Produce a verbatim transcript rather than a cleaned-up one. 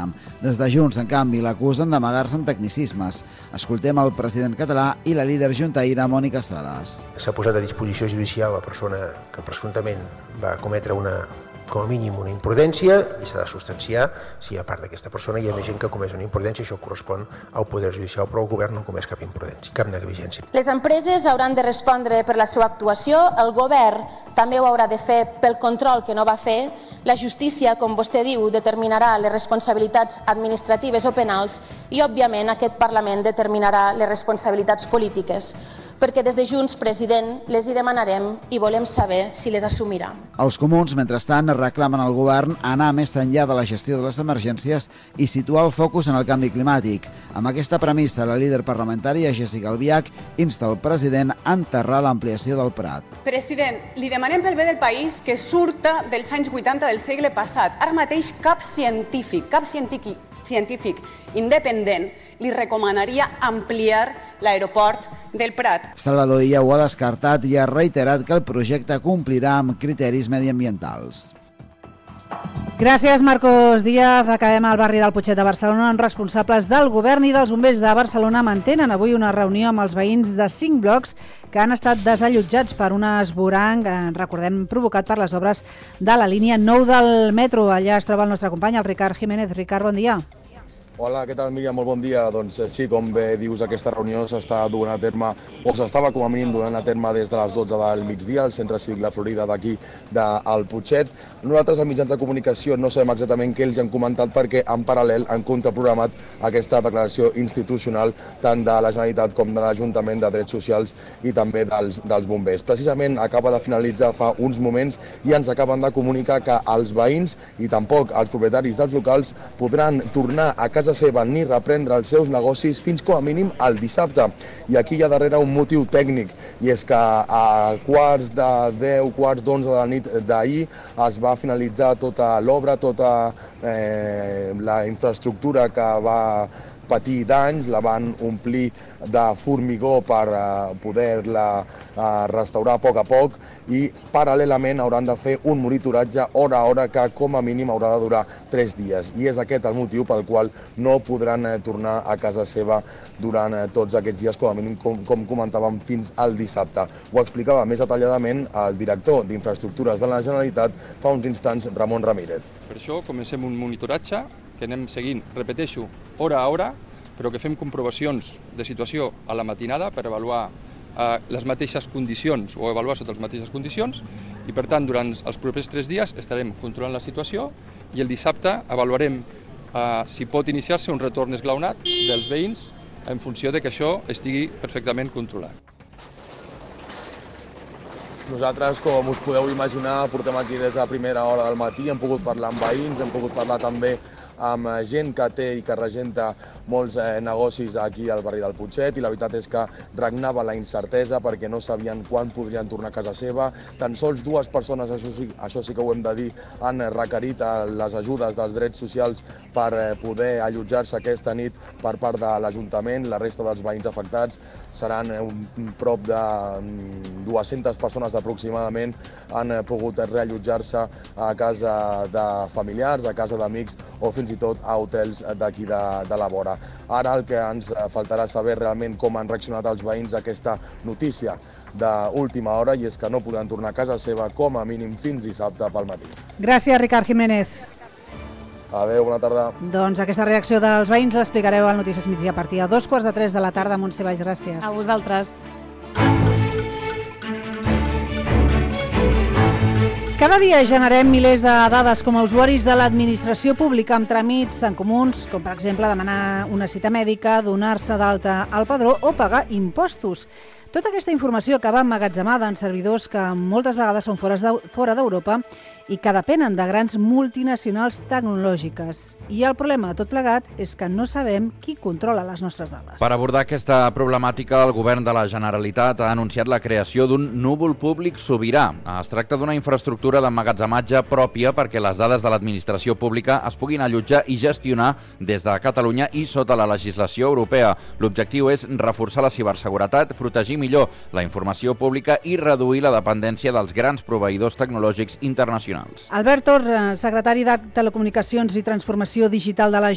Instagram. Des de Junts, en canvi, l'acusen d'amagar-se en tecnicismes. Escoltem el president català i la líder juntaïra Mònica Sales. S'ha posat a disposició judicial la persona que presumptament va cometre una com a mínim una imprudència i s'ha de substanciar si a part d'aquesta persona hi ha més gent que ha comès una imprudència. Això correspon al Poder Judicial, però el govern no ha comès cap imprudència, cap negligència. Les empreses hauran de respondre per la seva actuació, el govern també ho haurà de fer pel control que no va fer, la justícia, com vostè diu, determinarà les responsabilitats administratives o penals i, òbviament, aquest Parlament determinarà les responsabilitats polítiques, perquè des de Junts, president, les hi demanarem i volem saber si les assumirà. Els comuns, mentrestant, reclamen al govern anar més enllà de la gestió de les emergències i situar el focus en el canvi climàtic. Amb aquesta premissa, la líder parlamentària, Jéssica Albiach, insta el president a enterrar l'ampliació del Prat. President, li demanem pel bé del país que surta dels anys vuitanta del segle passat. Ara mateix cap científic, cap científic, científic independent li recomanaria ampliar l'aeroport del Prat. Salvador Illa ho ha descartat i ha reiterat que el projecte complirà amb criteris mediambientals. Gràcies, Marcos Díaz. Acabem al barri del Putxet de Barcelona on responsables del govern i dels bombers de Barcelona mantenen avui una reunió amb els veïns de cinc blocs que han estat desallotjats per un esvoranc, recordem, provocat per les obres de la línia nou del metro. Allà es troba el nostre company, el Ricard Jiménez. Ricard, bon dia. Hola, què tal, Míriam? Molt bon dia. Doncs sí, com bé dius, aquesta reunió s'està duent a terme, o s'estava com a mínim duent a terme des de les dotze del migdia al Centre Cívic La Florida d'aquí del Putxet. Nosaltres, als mitjans de comunicació, no sabem exactament què els han comentat perquè en paral·lel han contraprogramat aquesta declaració institucional tant de la Generalitat com de l'Ajuntament de Drets Socials i també dels, dels bombers. Precisament acaba de finalitzar fa uns moments i ens acaben de comunicar que els veïns i tampoc els propietaris dels locals podran tornar a casa seva ni reprendre els seus negocis fins com a mínim el dissabte. I aquí hi ha darrere un motiu tècnic, i és que a quarts de deu, quarts d'onze de la nit d'ahir es va finalitzar tota l'obra, tota eh, la infraestructura que va patir danys, la van omplir de formigó per uh, poder-la uh, restaurar a poc a poc i paral·lelament hauran de fer un monitoratge hora a hora que com a mínim haurà de durar tres dies. I és aquest el motiu pel qual no podran uh, tornar a casa seva durant uh, tots aquests dies, com a mínim, com, com comentàvem, fins al dissabte. Ho explicava més detalladament el director d'Infraestructures de la Generalitat fa uns instants, Ramon Ramírez. Per això comencem un monitoratge que anem seguint, repeteixo, hora a hora, però que fem comprovacions de situació a la matinada per avaluar eh, les mateixes condicions o avaluar sota les mateixes condicions i, per tant, durant els propers tres dies estarem controlant la situació i el dissabte avaluarem eh, si pot iniciar-se un retorn esglaonat dels veïns en funció de que això estigui perfectament controlat. Nosaltres, com us podeu imaginar, portem aquí des de la primera hora del matí, hem pogut parlar amb veïns, hem pogut parlar també amb gent que té i que regenta molts eh, negocis aquí al barri del Putxet i la veritat és que regnava la incertesa perquè no sabien quan podrien tornar a casa seva. Tan sols dues persones, això sí, això sí que ho hem de dir, han requerit les ajudes dels drets socials per eh, poder allotjar-se aquesta nit per part de l'Ajuntament. La resta dels veïns afectats seran un, un prop de dues-centes persones aproximadament han pogut reallotjar-se a casa de familiars, a casa d'amics o fins i tot a hotels d'aquí de, de la vora. Ara el que ens faltarà saber realment com han reaccionat els veïns a aquesta notícia d'última hora i és que no podran tornar a casa seva com a mínim fins dissabte pel matí. Gràcies, Ricard Jiménez. Adéu, bona tarda. Doncs aquesta reacció dels veïns l'explicareu al Notícies Migdia a partir de dos quarts de tres de la tarda. Montse Valls, gràcies. A vosaltres. Cada dia generem milers de dades com a usuaris de l'administració pública amb tràmits tan comuns com, per exemple, demanar una cita mèdica, donar-se d'alta al padró o pagar impostos. Tota aquesta informació acaba emmagatzemada en servidors que moltes vegades són fora d'Europa i que depenen de grans multinacionals tecnològiques. I el problema de tot plegat és que no sabem qui controla les nostres dades. Per abordar aquesta problemàtica, el govern de la Generalitat ha anunciat la creació d'un núvol públic sobirà. Es tracta d'una infraestructura d'emmagatzematge pròpia perquè les dades de l'administració pública es puguin allotjar i gestionar des de Catalunya i sota la legislació europea. L'objectiu és reforçar la ciberseguretat, protegir millor la informació pública i reduir la dependència dels grans proveïdors tecnològics internacionals. Albert Torra, secretari de Telecomunicacions i Transformació Digital de la